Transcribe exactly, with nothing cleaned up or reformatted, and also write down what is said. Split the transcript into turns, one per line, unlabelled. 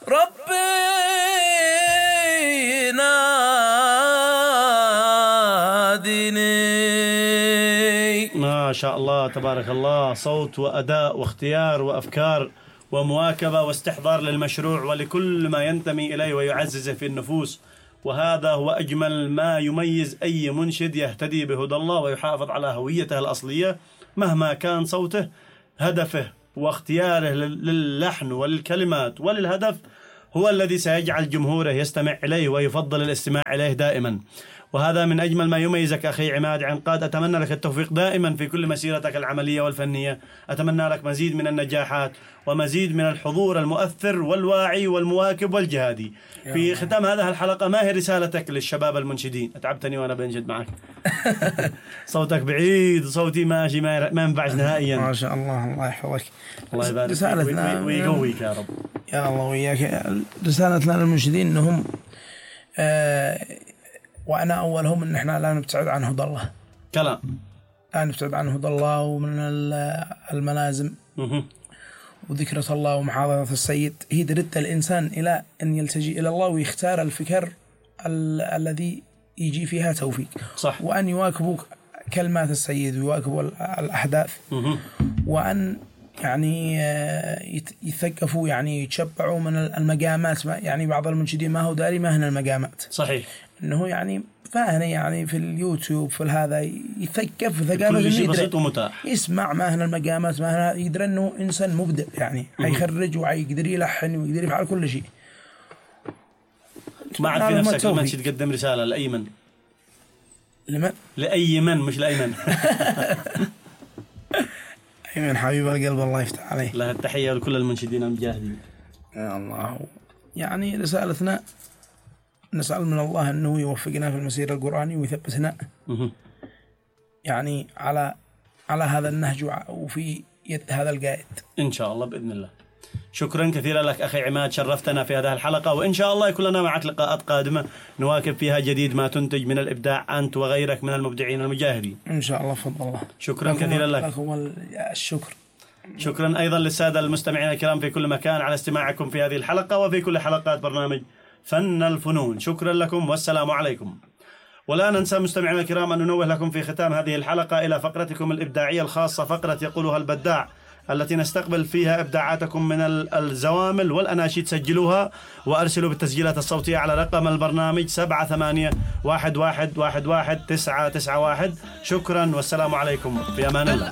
ربي نادني.
ما شاء الله تبارك الله، صوت وأداء واختيار وأفكار ومواكبة واستحضار للمشروع ولكل ما ينتمي إليه ويعززه في النفوس. وهذا هو أجمل ما يميز أي منشد يهتدي بهدى الله ويحافظ على هويته الأصلية مهما كان صوته. هدفه واختياره للحن وللكلمات وللهدف هو الذي سيجعل جمهوره يستمع إليه ويفضل الاستماع إليه دائما. وهذا من أجمل ما يميزك أخي عماد عنقاد. أتمنى لك التوفيق دائما في كل مسيرتك العملية والفنية. أتمنى لك مزيد من النجاحات ومزيد من الحضور المؤثر والواعي والمواكب والجهادي. في ختام هذه الحلقة، ما هي رسالتك للشباب المنشدين؟ أتعبتني وأنا بنشد معك. صوتك بعيد، صوتي ماشي ما ما ينفعش نهائيا.
ما شاء الله، الله يحفظك.
الله يبارك رسالتنا ويقويك يا رب.
يا الله وياك. رسالتنا للمنشدين أنهم آه وأنا أولهم أن إحنا لا نبتعد عن هدى الله.
كلام.
لا نبتعد عن هدى الله ومن الملازم وذكرة الله ومحاضرة السيد. هي ترد الإنسان إلى أن يلتجي إلى الله ويختار الفكر ال- الذي يجي فيها توفيق.
صح.
وأن يواكبوا كلمات السيد ويواكبوا الأحداث وأن يعني يثقفوا، يعني يتشبعوا من المقامات. يعني بعض المنشدين ما هو داري ما هن المقامات.
صحيح.
إنه يعني فاهنا يعني في اليوتيوب في هذا يثقف ثقافة
كل شيء بسيط ومتاح،
يسمع ما هنا المقامات، ما هنا يدري إنه إنسان مبدع، يعني هيخرج ويقدر يلحن ويقدر يفعل كل شيء.
ما عاد في نفسك لما تقدم رسالة لأيمن؟
لمن؟
لأيمن مش لأيمن.
أيمن حبيب القلب، الله يفتح عليه.
له التحية لكل المنشدين المجاهدين.
يا الله. يعني رسالتنا نسأل من الله أنه يوفقنا في المسير القرآني ويثبتنا يعني على على هذا النهج وفي يد هذا القائد
إن شاء الله بإذن الله. شكرا كثيرا لك أخي عماد، شرفتنا في هذه الحلقة، وإن شاء الله يكون لنا معك لقاءات قادمة نواكب فيها جديد ما تنتج من الإبداع أنت وغيرك من المبدعين المجاهدين
إن شاء الله. فضل الله.
شكرا كثيرا لك.
لكم الشكر.
شكرا أيضا للسادة المستمعين الكرام في كل مكان على استماعكم في هذه الحلقة وفي كل حلقات برنامج فن الفنون. شكرا لكم والسلام عليكم. ولا ننسى مستمعينا الكرام أن ننوه لكم في ختام هذه الحلقة إلى فقرتكم الإبداعية الخاصة، فقرة يقولها البداع، التي نستقبل فيها إبداعاتكم من الزوامل والأناشيد. سجلوها وأرسلوا بالتسجيلات الصوتية على رقم البرنامج سبعة ثمانية واحد واحد واحد واحد تسعة تسعة واحد. شكرا والسلام عليكم، في أمان الله.